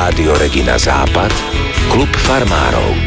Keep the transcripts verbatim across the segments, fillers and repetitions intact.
Rádio Regina Západ, klub farmárov.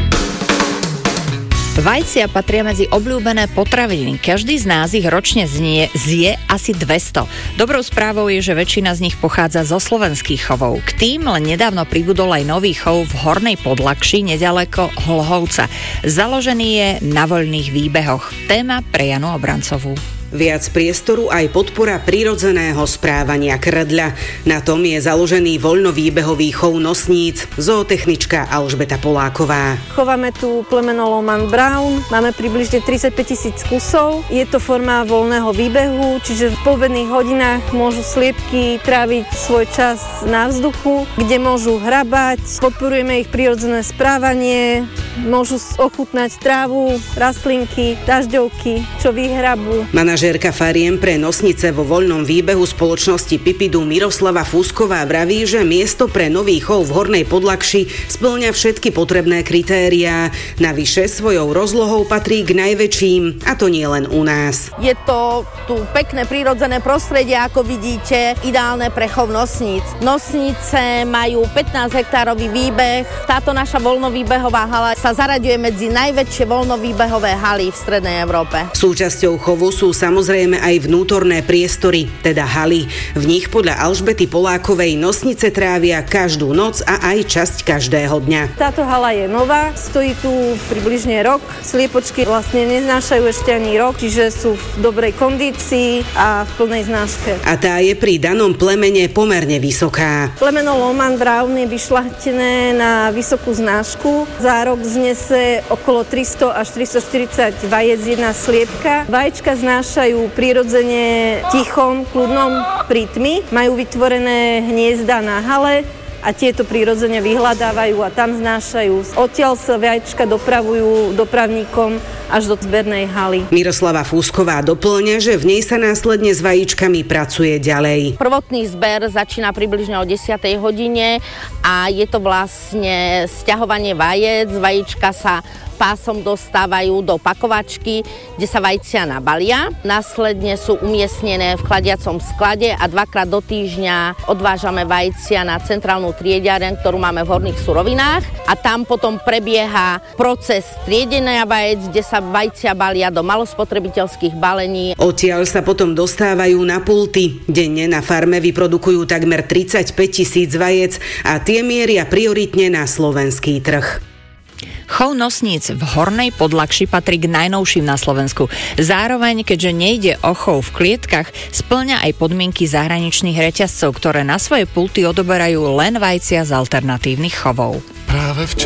Vajcia patria medzi obľúbené potraviny. Každý z nás ich ročne znie, zje asi dvesto. Dobrou správou je, že väčšina z nich pochádza zo slovenských chovov. K tým len nedávno pribudol aj nový chov v Hornej Podlakši, nedaleko Hlohovca. Založený je na voľných výbehoch. Téma pre Janu Obrancovú. Viac priestoru aj podpora prirodzeného správania krdľa. Na tom je založený voľnovýbehový chov nosníc. Zootechnička Alžbeta Poláková. Chováme tu plemeno Lohmann Brown, máme približne tridsaťpäť tisíc kusov. Je to forma voľného výbehu, čiže v poobedných hodinách môžu sliepky tráviť svoj čas na vzduchu, kde môžu hrabať. Podporujeme ich prirodzené správanie, môžu ochutnať trávu, rastlinky, dažďovky, čo vyhrabú. Manažérka fariem pre nosnice vo voľnom výbehu spoločnosti Pipidu Miroslava Fúsková vraví, že miesto pre nový chov v Hornej Podlakši spĺňa všetky potrebné kritériá. Navyše svojou rozlohou patrí k najväčším, a to nie len u nás. Je to tu pekné prírodzené prostredie, ako vidíte, ideálne pre chov nosníc. Nosnice majú pätnásť hektárový výbeh. Táto naša voľnovýbehová hala sa zaraďuje medzi najväčšie voľnovýbehové haly v strednej Európe. Súčasťou chovu sú samozrejme aj vnútorné priestory, teda haly. V nich podľa Alžbety Polákovej nosnice trávia každú noc a aj časť každého dňa. Táto hala je nová, stojí tu približne rok. Sliepočky vlastne neznášajú ešte ani rok, čiže sú v dobrej kondícii a v plnej znáške. A tá je pri danom plemene pomerne vysoká. Plemeno Lohmann Brown je vyšľachtené na vysokú znášku. Za rok znese okolo tristo až tristoštyridsať vajec jedna sliepka. Vajíčka znášajú prirodzene tichom, kľudnom prítmi. Majú vytvorené hniezda na hale a tieto prirodzene vyhľadávajú a tam znášajú. Odtiaľ sa vajíčka dopravujú dopravníkom až do zbernej haly. Miroslava Fúsková doplňa, že v nej sa následne s vajíčkami pracuje ďalej. Prvotný zber začína približne o desiatej hodine a je to vlastne sťahovanie vajec. Vajíčka sa pásom dostávajú do pakovačky, kde sa vajcia nabalia. Následne sú umiestnené v chladiacom sklade a dvakrát do týždňa odvážame vajcia na centrálnu trieďareň, ktorú máme v Horných Surovinách, a tam potom prebieha proces triedenia vajec, kde sa vajcia balia do malospotrebiteľských balení. Odtiaľ sa potom dostávajú na pulty. Denne na farme vyprodukujú takmer tridsaťpäť tisíc vajec a tie mieria prioritne na slovenský trh. Chov nosníc v Hornej Podlakši patrí k najnovším na Slovensku. Zároveň, keďže nejde o chov v klietkach, spĺňa aj podmienky zahraničných reťazcov, ktoré na svoje pulty odoberajú len vajcia z alternatívnych chovov. Práve